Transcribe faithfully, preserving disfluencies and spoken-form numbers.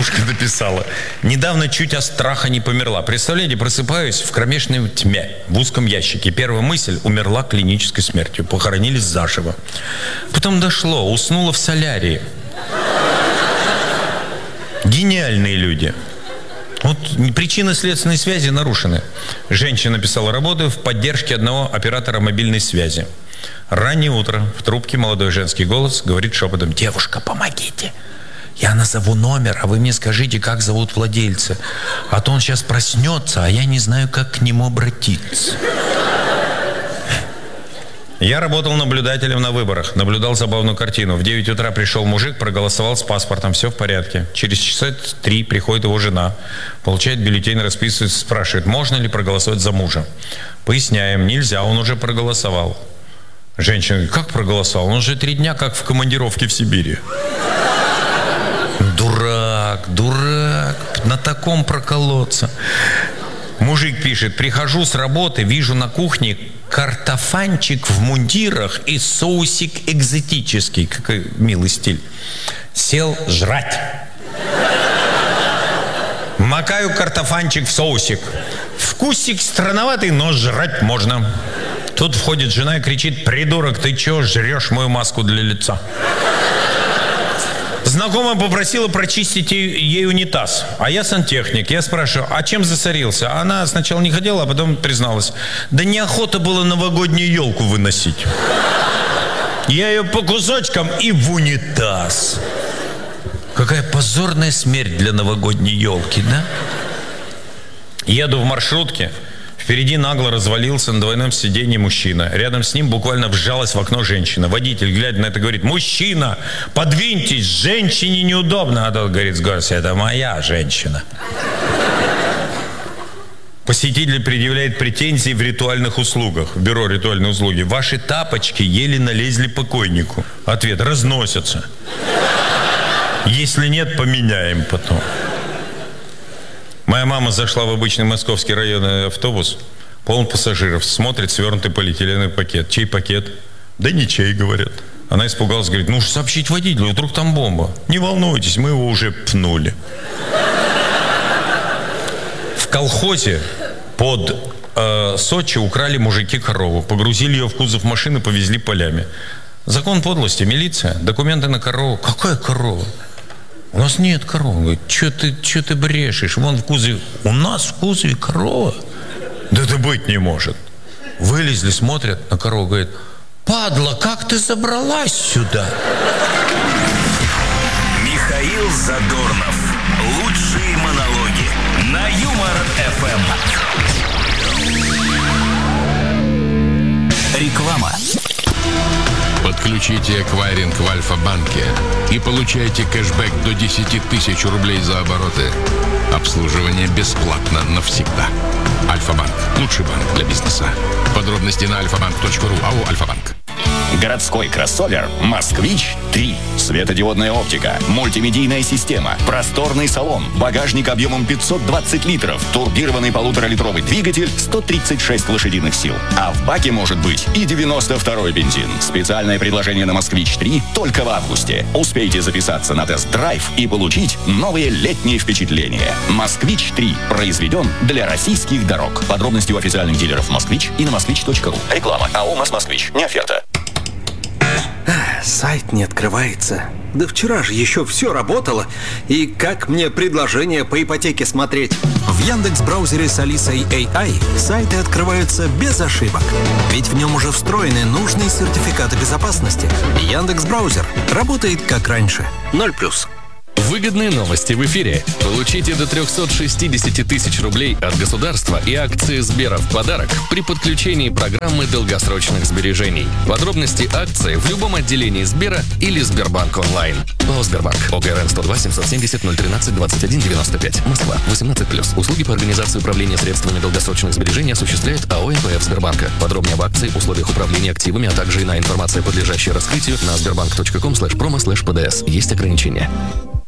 Девушка написала: недавно чуть от страха не померла. Представляете, просыпаюсь в кромешной тьме, в узком ящике. Первая мысль: умерла клинической смертью. Похоронили заживо. Потом дошло: уснула в солярии. Гениальные люди. Вот причины следственной связи нарушены. Женщина написала: работаю в поддержке одного оператора мобильной связи. Раннее утро, в трубке молодой женский голос говорит шепотом: девушка, помогите. Я назову номер, а вы мне скажите, как зовут владельца. А то он сейчас проснется, а я не знаю, как к нему обратиться. Я работал наблюдателем на выборах, наблюдал забавную картину. В девять утра пришел мужик, проголосовал с паспортом, все в порядке. Через часа три приходит его жена, получает бюллетень, расписывается, спрашивает, можно ли проголосовать за мужа. Поясняем, нельзя, он уже проголосовал. Женщина говорит: как проголосовал? Он уже три дня как в командировке в Сибири. Дурак, дурак, на таком проколоться. Мужик пишет: прихожу с работы, вижу на кухне картофанчик в мундирах и соусик экзотический. Какой милый стиль. Сел жрать. Макаю картофанчик в соусик. Вкусик странноватый, но жрать можно. Тут входит жена и кричит: придурок, ты чего жрешь мою маску для лица? Знакомая попросила прочистить ей унитаз, а я сантехник. Я спрашиваю: а чем засорился? Она сначала не хотела, а потом призналась: да неохота было новогоднюю елку выносить. Я ее по кусочкам и в унитаз. Какая позорная смерть для новогодней елки, да? Еду в маршрутке. Впереди нагло развалился на двойном сиденье мужчина. Рядом с ним буквально вжалась в окно женщина. Водитель, глядя на это, говорит: мужчина, подвиньтесь, женщине неудобно. А тот говорит с гордостью: это моя женщина. Посетитель предъявляет претензии в ритуальных услугах. В бюро ритуальные услуги. Ваши тапочки еле налезли покойнику. Ответ: разносятся. Если нет, поменяем потом. Моя мама зашла в обычный московский районный автобус, полон пассажиров, смотрит свернутый полиэтиленовый пакет. Чей пакет? Да ничей, говорят. Она испугалась, говорит: ну, сообщить водителю, вдруг там бомба. Не волнуйтесь, мы его уже пнули. В колхозе под э, Сочи украли мужики корову, погрузили ее в кузов машины, повезли полями. Закон подлости, милиция, документы на корову. Какая корова? У нас нет коровы. Говорит: что ты, что ты брешешь? Вон в кузове. У нас в кузове корова? Да это быть не может. Вылезли, смотрят на корову, говорят: падла, как ты забралась сюда? Михаил Задорнов. Лучшие монологи на Юмор-эф эм. Реклама. Подключите эквайринг в Альфа-банке и получайте кэшбэк до десять тысяч рублей за обороты. Обслуживание бесплатно навсегда. Альфа-банк. Лучший банк для бизнеса. Подробности на альфа банк точка ру. АО «Альфа-банк». Городской кроссовер «Москвич три». Светодиодная оптика, мультимедийная система, просторный салон, багажник объемом пятьсот двадцать литров, турбированный полуторалитровый двигатель, сто тридцать шесть лошадиных сил. А в баке может быть и девяносто второй бензин. Специальное предложение на «Москвич три» только в августе. Успейте записаться на тест-драйв и получить новые летние впечатления. «Москвич три» произведен для российских дорог. Подробности у официальных дилеров «Москвич» и на москвич точка ру. Реклама. АО «Москвич». Не оферта. Сайт не открывается. Да вчера же еще все работало. И как мне предложение по ипотеке смотреть? В Яндекс.Браузере с Алисой эй ай сайты открываются без ошибок. Ведь в нем уже встроены нужные сертификаты безопасности. Яндекс.Браузер работает как раньше. Ноль плюс. Выгодные новости в эфире. Получите до триста шестьдесят тысяч рублей от государства и акции Сбера в подарок при подключении программы долгосрочных сбережений. Подробности акции в любом отделении Сбера или Сбербанк онлайн. ООО «Сбербанк». ОГРН сто два семьсот семьдесят ноль тринадцать двадцать один девяносто пять. Москва. восемнадцать плюс. Услуги по организации управления средствами долгосрочных сбережений осуществляет АО эн пэ эф Сбербанка. Подробнее об акции, условиях управления активами, а также иная информация, подлежащая раскрытию на сбербанк точка ком слэш промо слэш пэ дэ эс. Есть ограничения.